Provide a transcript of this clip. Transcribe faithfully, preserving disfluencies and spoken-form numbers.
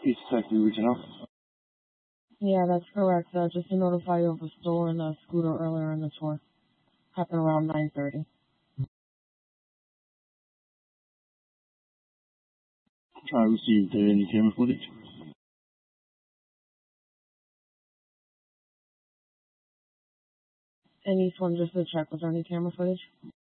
East Texas Regional. Yeah, that's correct. Uh, just to notify you of a stolen uh, scooter earlier in the tour. Happened around nine thirty. I received uh, any camera footage. And each one, just to check, was there any camera footage?